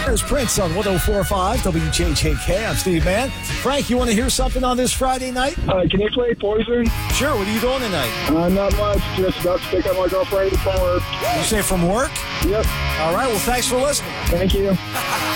There's Prince on 104.5 WJJK. I'm Steve Mann. Frank, you want to hear something on this Friday night? Can you play Poison? Sure. What are you doing tonight? Not much. Just about to pick up my girlfriend from work. You say from work? Yep. All right. Well, thanks for listening. Thank you.